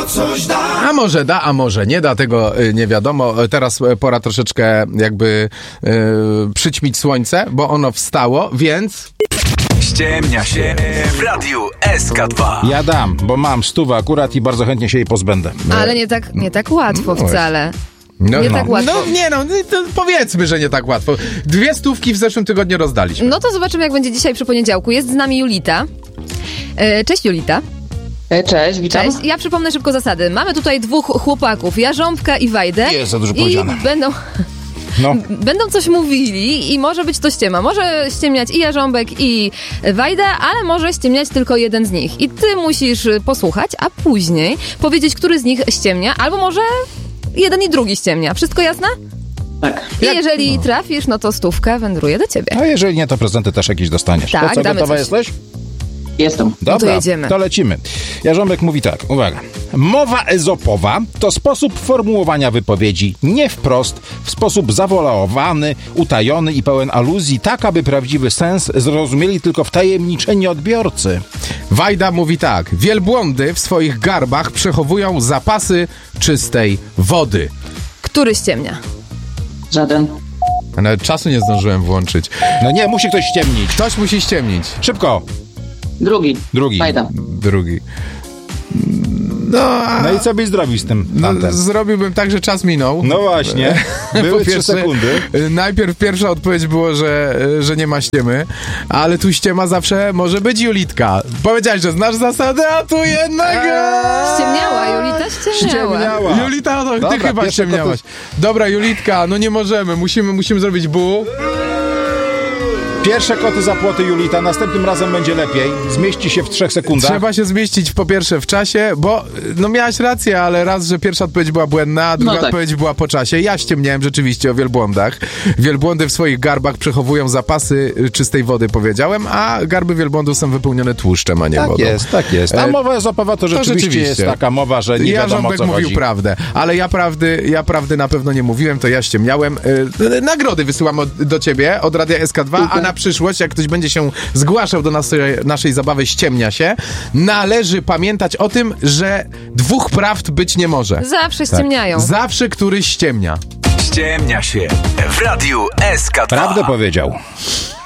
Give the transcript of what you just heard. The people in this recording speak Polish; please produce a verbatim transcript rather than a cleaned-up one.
to coś da. A może da, a może nie da, tego y, nie wiadomo. Teraz y, pora troszeczkę jakby y, przyćmić słońce, bo ono wstało, więc... Ściemnia się w Radiu S K dwa. Ja dam, bo mam stówę akurat i bardzo chętnie się jej pozbędę. Ale nie tak, nie tak łatwo wcale. No, Nie no, tak łatwo. No nie no, to powiedzmy, że nie tak łatwo. Dwie stówki w zeszłym tygodniu rozdaliśmy. No to zobaczymy, jak będzie dzisiaj przy poniedziałku. Jest z nami Julita. E, Cześć Julita. Cześć, witam. Cześć. Ja przypomnę szybko zasady. Mamy tutaj dwóch chłopaków, Jarząbka i Wajdę. Jest za dużo I powiedziane. będą... No. Będą coś mówili i może być to ściema. Może ściemniać i Jarząbek, i Wajda, ale może ściemniać tylko jeden z nich. I ty musisz posłuchać, a później powiedzieć, który z nich ściemnia, albo może jeden i drugi ściemnia. Wszystko jasne? Tak. I jeżeli trafisz, no to stówka wędruje do ciebie. A jeżeli nie, to prezenty też jakieś dostaniesz. Tak, to co, damy gotowa coś. jesteś? Jestem. Dobra, to jedziemy. To lecimy. Jarząbek mówi tak, uwaga. Mowa ezopowa to sposób formułowania wypowiedzi nie wprost, w sposób zawolowany, utajony i pełen aluzji, tak aby prawdziwy sens zrozumieli tylko wtajemniczeni odbiorcy. Wajda mówi tak. Wielbłądy w swoich garbach przechowują zapasy czystej wody. Który ściemnia? Żaden. A nawet czasu nie zdążyłem włączyć. No nie, musi ktoś ściemnić. Ktoś musi ściemnić. Szybko. Drugi. Drugi. Fajda. Drugi. No, a... No i co byś zrobił z tym, No, Tamten? zrobiłbym tak, że czas minął. No właśnie. Po Były trzy pierwsze, sekundy. y, Najpierw pierwsza odpowiedź było, że, y, że nie ma ściemy, ale tu ściema zawsze może być Julitka. Powiedziałeś, że znasz zasady, a tu jednak... Ściemniała, Julita ściemniała. Ściemniała. Julita, no, ty Dobra, chyba pierwsze ściemniałaś. Dobra, Julitka, no nie możemy, musimy, musimy zrobić bu. Pierwsze koty za płoty, Julita. Następnym razem będzie lepiej. Zmieści się w trzech sekundach. Trzeba się zmieścić po pierwsze w czasie, bo no miałaś rację, ale raz, że pierwsza odpowiedź była błędna, a druga No tak. odpowiedź była po czasie. Ja ściemniałem rzeczywiście o wielbłądach. Wielbłądy w swoich garbach przechowują zapasy y, czystej wody, powiedziałem, a garby wielbłądów są wypełnione tłuszczem, a nie Tak wodą. jest, tak jest. A E, mowa ezopowa to rzeczywiście, rzeczywiście. jest taka mowa, że nie ja wiadomo, o Jarząbek co mówił chodzi. prawdę, ale ja prawdy, ja prawdy na pewno nie mówiłem, to ja ściemniałem. Y, nagrody wysyłam od, do ciebie od Radia S K dwa, a na przyszłość, jak ktoś będzie się zgłaszał do naszej, naszej zabawy ściemnia się, należy pamiętać o tym, że dwóch prawd być nie może. Zawsze ściemniają. Zawsze któryś ściemnia. Ściemnia się w Radiu S K dwa. Prawdę powiedział.